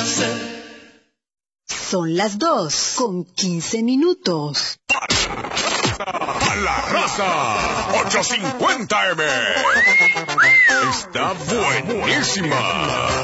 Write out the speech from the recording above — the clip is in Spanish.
Son las 2:15. ¡A la raza! 850M. Está buenísima.